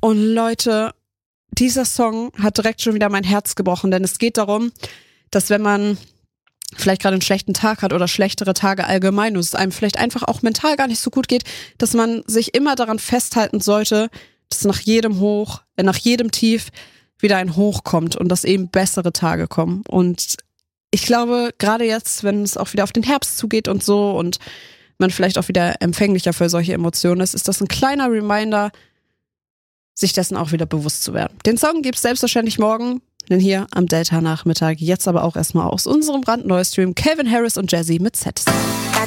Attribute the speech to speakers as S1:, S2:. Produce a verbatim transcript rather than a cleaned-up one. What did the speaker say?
S1: Und Leute, dieser Song hat direkt schon wieder mein Herz gebrochen, denn es geht darum, dass wenn man vielleicht gerade einen schlechten Tag hat oder schlechtere Tage allgemein und es einem vielleicht einfach auch mental gar nicht so gut geht, dass man sich immer daran festhalten sollte, dass nach jedem Hoch, äh, nach jedem Tief wieder ein Hoch kommt und dass eben bessere Tage kommen. Und ich glaube, gerade jetzt, wenn es auch wieder auf den Herbst zugeht und so und man vielleicht auch wieder empfänglicher für solche Emotionen ist, ist das ein kleiner Reminder, sich dessen auch wieder bewusst zu werden. Den Song gibt's selbstverständlich morgen, denn hier am Delta-Nachmittag, jetzt aber auch erstmal aus unserem brandneuen Stream Calvin Harris und Jazzy mit Z.